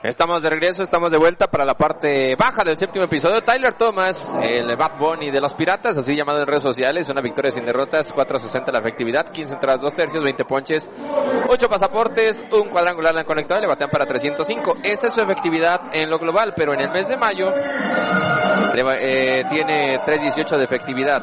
Estamos de regreso, estamos de vuelta para la parte baja del séptimo episodio. Tyler Thomas, el Bad Bunny de los Piratas, así llamado en redes sociales, una victoria sin derrotas, 4.60 la efectividad, 15 entradas, 2 tercios, 20 ponches, 8 pasaportes, un cuadrangular le han conectado y le batean para 305. Esa es su efectividad en lo global, pero en el mes de mayo tiene 3.18 de efectividad.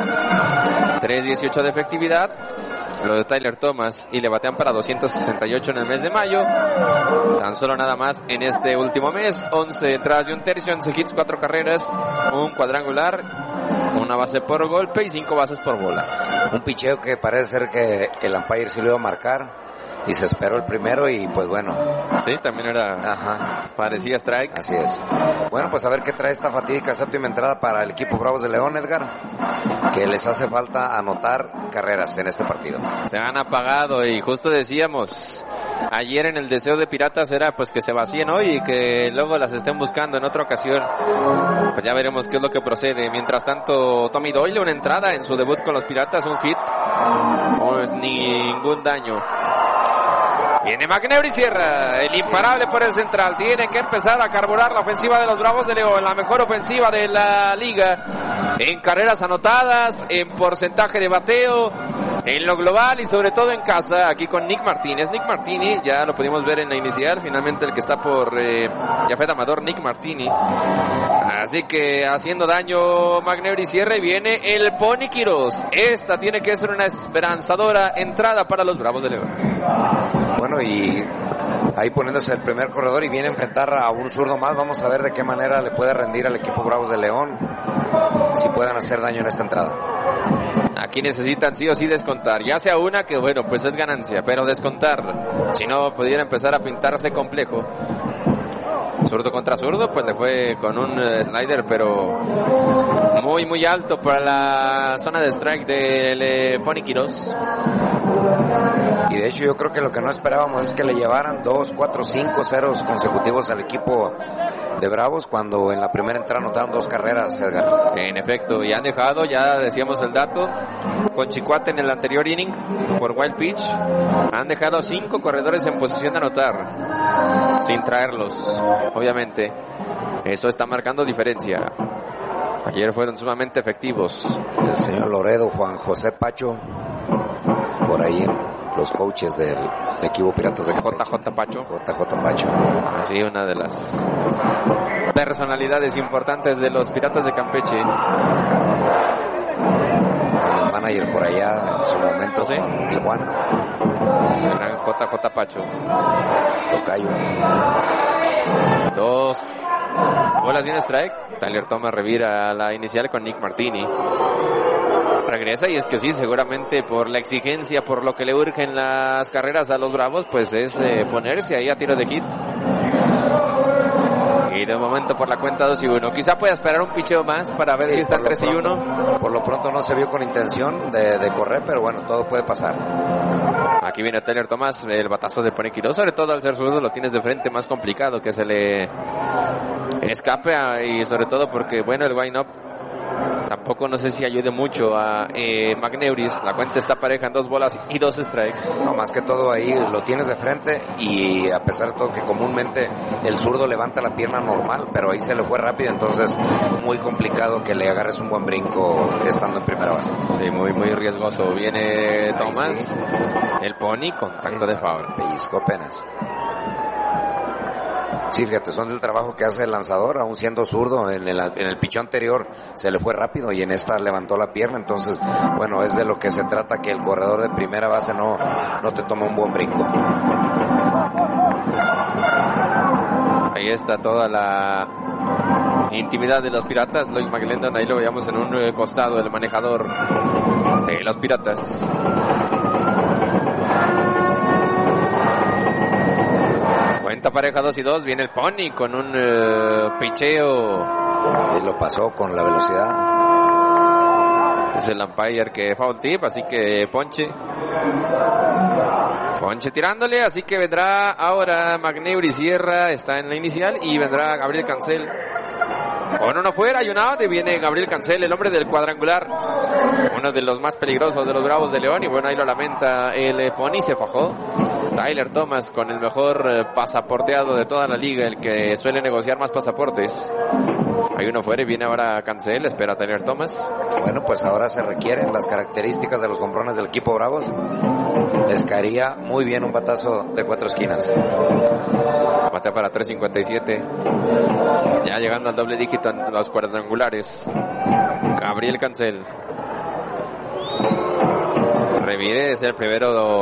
3.18 de efectividad. Lo de Tyler Thomas, y le batean para 268 en el mes de mayo. Tan solo nada más en este último mes. 11 entradas y un tercio, 11 hits, 4 carreras, un cuadrangular, una base por golpe y 5 bases por bola. Un picheo que parece ser que el umpire sí lo iba a marcar y se esperó el primero y pues bueno. Sí, también era, parecía strike. Así es. Bueno, pues a ver qué trae esta fatídica séptima entrada para el equipo Bravos de León, Edgar, que les hace falta anotar carreras en este partido. Se han apagado y justo decíamos ayer en el deseo de Piratas era pues que se vacíen hoy y que luego las estén buscando en otra ocasión. Pues ya veremos qué es lo que procede. Mientras tanto, Tommy Doyle, una entrada en su debut con los Piratas, un hit, no es ningún daño. Viene McNeary Sierra, el imparable por el central. Tiene que empezar a carburar la ofensiva de los Bravos de León, la mejor ofensiva de la liga, en carreras anotadas, en porcentaje de bateo, en lo global y sobre todo en casa, aquí con Nick Martínez. Nick Martini, ya lo pudimos ver en la inicial, finalmente el que está por Jafet Amador, Nick Martini. Así que haciendo daño McNeary Sierra y viene el Pony Quiroz. Esta tiene que ser una esperanzadora entrada para los Bravos de León. Bueno, y ahí poniéndose el primer corredor y viene a enfrentar a un zurdo más. Vamos a ver de qué manera le puede rendir al equipo Bravos de León, si pueden hacer daño en esta entrada. Aquí necesitan sí o sí descontar, ya sea una que bueno, pues es ganancia, pero descontar, si no pudiera empezar a pintarse complejo. Zurdo contra zurdo, pues le fue con un slider, pero muy muy alto para la zona de strike del Pony Quiroz. Y de hecho yo creo que lo que no esperábamos es que le llevaran 2, 4, 5 ceros consecutivos al equipo de Bravos cuando en la primera entrada anotaron 2 carreras, Edgar. En efecto, y han dejado, ya decíamos el dato, con Chicoate en el anterior inning por wild pitch, han dejado 5 corredores en posición de anotar sin traerlos, obviamente. Eso está marcando diferencia. Ayer fueron sumamente efectivos. El señor Loredo, Juan José Pacho, por ahí los coaches del equipo Piratas de Campeche. JJ Pacho. JJ Pacho. Sí, una de las personalidades importantes de los Piratas de Campeche. El manager por allá en su momento, ¿sí? Con Tijuana. Gran JJ Pacho. Tocayo. 2 bolas y un strike. Tyler Thomas revira a la inicial con Nick Martini. Regresa y es que sí, seguramente por la exigencia, por lo que le urgen las carreras a los Bravos, pues es ponerse ahí a tiro de hit. Y de momento por la cuenta 2-1. Quizá pueda esperar un picheo más para ver si está 3-1. Por lo pronto no se vio con intención de correr, pero bueno, todo puede pasar. Aquí viene Tyler Thomas, el batazo de Pony Quiroz, sobre todo al ser zurdo lo tienes de frente, más complicado que se le escape y sobre todo porque bueno, el wind-up tampoco no sé si ayude mucho a McNeary. La cuenta está pareja en 2 bolas y 2 strikes. No, más que todo ahí lo tienes de frente y a pesar de todo que comúnmente el zurdo levanta la pierna normal, pero ahí se le fue rápido, entonces muy complicado que le agarres un buen brinco estando en primera base. Sí, muy muy riesgoso. Viene Thomas, sí. El Pony, contacto de foul. Pellizco apenas. Sí, fíjate, son del trabajo que hace el lanzador, aún siendo zurdo. En el pichón anterior se le fue rápido y en esta levantó la pierna. Entonces, bueno, es de lo que se trata, que el corredor de primera base no te tome un buen brinco. Ahí está toda la intimidad de los Piratas. Lloyd McClendon, ahí lo veíamos en un costado del manejador de los Piratas. Cuenta pareja 2-2, viene el Pony con un picheo. Y lo pasó con la velocidad. Es el umpire que foul tip, así que Ponche tirándole, así que vendrá ahora McNeary Sierra, está en la inicial, y vendrá Gabriel Cancel Con uno fuera y un out, y viene Gabriel Cancel, el hombre del cuadrangular, uno de los más peligrosos de los Bravos de León, y bueno, ahí lo lamenta el Pony, se fajó. Tyler Thomas con el mejor pasaporteado de toda la liga, el que suele negociar más pasaportes. Hay uno fuera y viene ahora Cancel, espera Tyler Thomas. Bueno, pues ahora se requieren las características de los hombrones del equipo Bravos. Les caería muy bien un batazo de 4 esquinas. Batea para 3.57. Ya llegando al doble dígito en los cuadrangulares. Gabriel Cancel. Remírez es el primero